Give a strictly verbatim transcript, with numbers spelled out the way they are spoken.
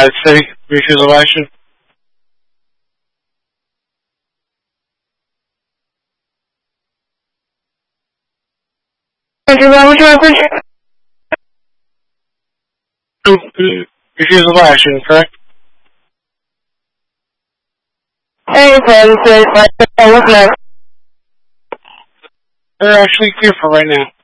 United City, refuse of action. Refuse of action, correct? Hey, friends, what's next? They're actually clear for right now.